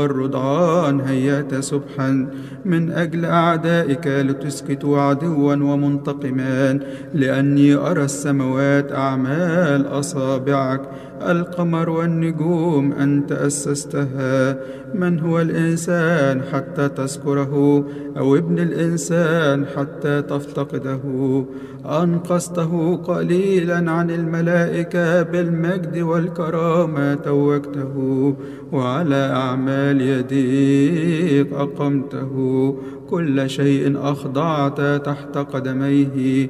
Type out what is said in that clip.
الرضعان هيأت سبحا من أجل أعدائك لتسكت عدوا ومنتقمان، لأني أرى السماوات أعمال أصابعك، القمر والنجوم أنت أسستها. من هو الإنسان حتى تذكره، أو ابن الإنسان حتى تفتقده؟ أنقذته قليلا عن الملائكة، بالمجد والكرامة توجته، وعلى أعمال يديك أقمته. كل شيء أخضعت تحت قدميه،